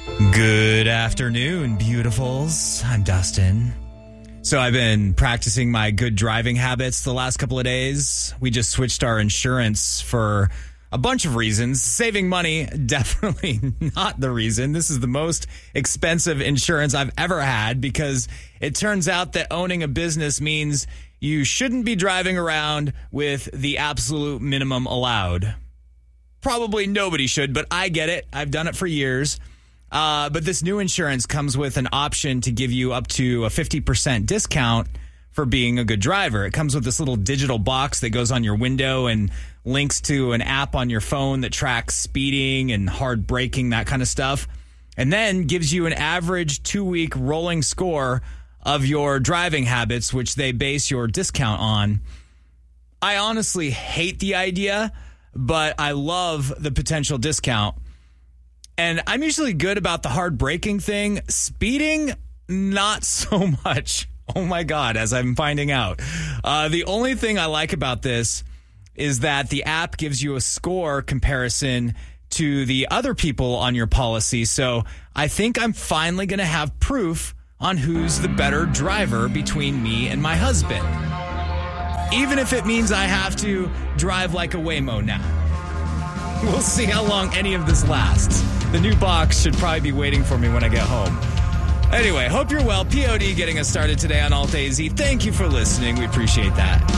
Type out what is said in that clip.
Good afternoon, beautifuls. I'm Dustin. So I've been practicing my good driving habits the last couple of days. We just switched our insurance for a bunch of reasons. Saving money, definitely not the reason. This is the most expensive insurance I've ever had because it turns out that owning a business means you shouldn't be driving around with the absolute minimum allowed. Probably nobody should, but I get it. I've done it for years. But this new insurance comes with an option to give you up to a 50% discount for being a good driver. It comes with this little digital box that goes on your window and links to an app on your phone that tracks speeding and hard braking, that kind of stuff. And then gives you an average 2-week rolling score of your driving habits, which they base your discount on. I honestly hate the idea, but I love the potential discount. And I'm usually good about the hard braking thing. Speeding, not so much. Oh my God, as I'm finding out. The only thing I like about this is that the app gives you a score comparison to the other people on your policy. So I think I'm finally going to have proof on who's the better driver between me and my husband. Even if it means I have to drive like a Waymo now. We'll see how long any of this lasts. The new box should probably be waiting for me when I get home. Anyway, hope you're well. POD getting us started today on Alt AZ. Thank you for listening. We appreciate that.